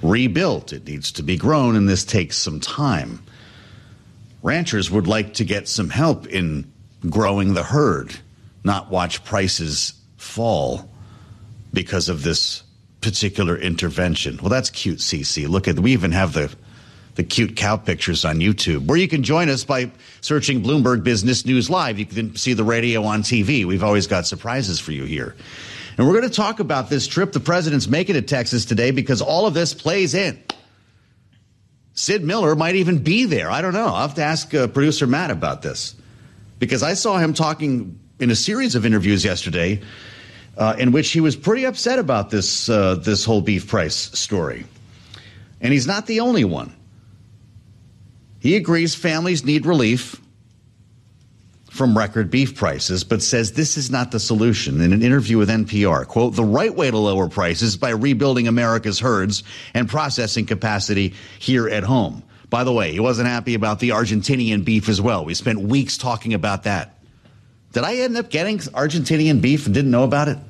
rebuilt. It needs to be grown, and this takes some time. Ranchers would like to get some help in growing the herd, not watch prices fall because of this particular intervention. Well, that's cute, CC. Look at, we even have the cute cow pictures on YouTube, where you can join us by searching Bloomberg Business News Live. You can see the radio on TV. We've always got surprises for you here. And we're going to talk about this trip the president's making to Texas today, because all of this plays in. Sid Miller might even be there. I don't know. I'll have to ask producer Matt about this, because I saw him talking in a series of interviews yesterday in which he was pretty upset about this whole beef price story. And he's not the only one. He agrees families need relief from record beef prices, but says this is not the solution. In an interview with NPR, quote, "The right way to lower prices is by rebuilding America's herds and processing capacity here at home." By the way, he wasn't happy about the Argentinian beef as well. We spent weeks talking about that. Did I end up getting Argentinian beef and didn't know about it?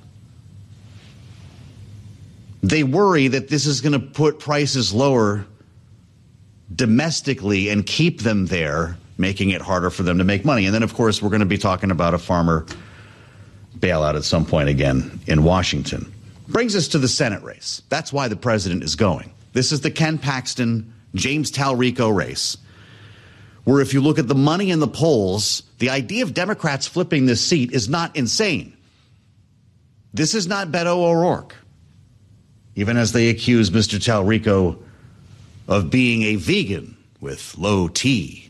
They worry that this is going to put prices lower domestically and keep them there, making it harder for them to make money. And then, of course, we're going to be talking about a farmer bailout at some point again in Washington. Brings us to the Senate race. That's why the president is going. This is the Ken Paxton, James Talrico race, where if you look at the money in the polls, the idea of Democrats flipping this seat is not insane. This is not Beto O'Rourke, even as they accuse Mr. Talrico of being a vegan with low T.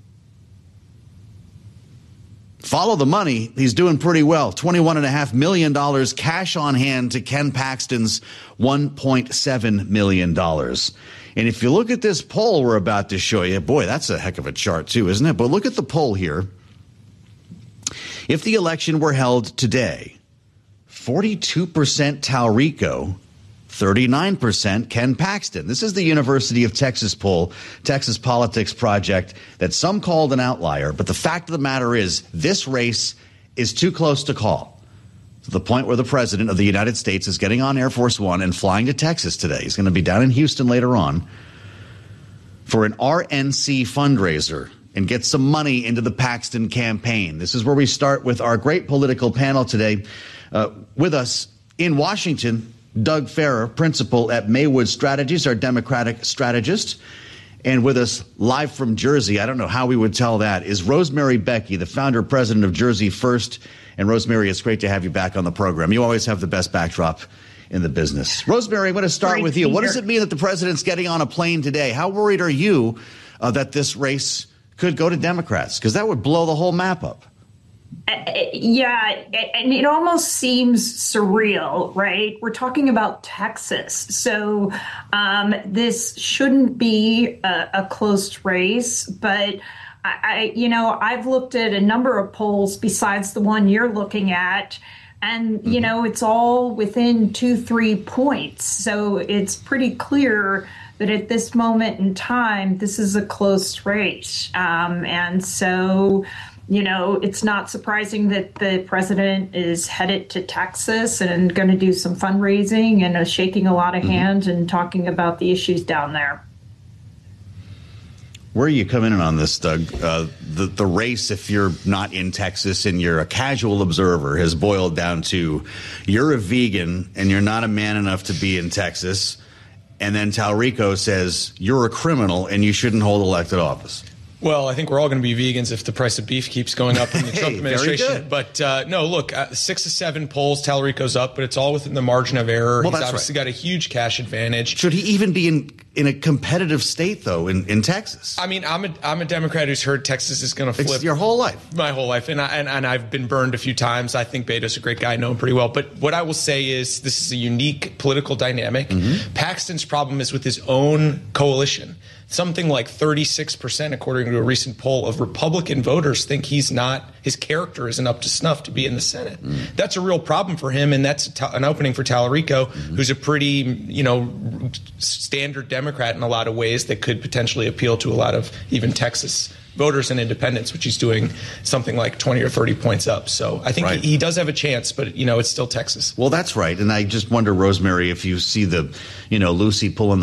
Follow the money. He's doing pretty well. $21.5 million cash on hand to Ken Paxton's $1.7 million. And if you look at this poll we're about to show you, boy, that's a heck of a chart too, isn't it? But look at the poll here. If the election were held today, 42% Talrico, 39% Ken Paxton. This is the University of Texas poll, Texas Politics Project, that some called an outlier. But the fact of the matter is, this race is too close to call, to the point where the president of the United States is getting on Air Force One and flying to Texas today. He's going to be down in Houston later on for an RNC fundraiser and get some money into the Paxton campaign. This is where we start with our great political panel today. With us in Washington, Doug Farrer, principal at Maywood Strategies, our Democratic strategist. And with us live from Jersey, I don't know how we would tell that, is Rosemary Becky, the founder and president of Jersey First. And Rosemary, it's great to have you back on the program. You always have the best backdrop in the business. Rosemary, I'm going to start with you. What does it mean that the president's getting on a plane today? How worried are you that this race could go to Democrats? Because that would blow the whole map up. Yeah, and it almost seems surreal, right? We're talking about Texas. So this shouldn't be a close race, but I've looked at a number of polls besides the one you're looking at, and, it's all within 2-3 points. So it's pretty clear that at this moment in time, this is a close race. And so, it's not surprising that the president is headed to Texas and going to do some fundraising and shaking a lot of hands and talking about the issues down there. Where are you coming in on this, Doug? The race, if you're not in Texas and you're a casual observer, has boiled down to you're a vegan and you're not a man enough to be in Texas. And then Talrico says you're a criminal and you shouldn't hold elected office. Well, I think we're all going to be vegans if the price of beef keeps going up in the Trump administration. But no, look, 6 to 7 polls, Talrico's up, but it's all within the margin of error. Well, He's obviously got a huge cash advantage. Should he even be in a competitive state, though, in Texas? I mean, I'm a Democrat who's heard Texas is going to flip. It's your whole life. My whole life. And I've been burned a few times. I think Beto's a great guy. I know him pretty well. But what I will say is this is a unique political dynamic. Paxton's problem is with his own coalition. Something like 36%, according to a recent poll, of Republican voters think his character isn't up to snuff to be in the Senate. That's a real problem for him, and that's an opening for Talrico, who's a pretty, standard Democrat in a lot of ways that could potentially appeal to a lot of even Texas voters and independents, which he's doing something like 20 or 30 points up. So I think he does have a chance, but, it's still Texas. Well, that's right. And I just wonder, Rosemary, if you see the, Lucy pulling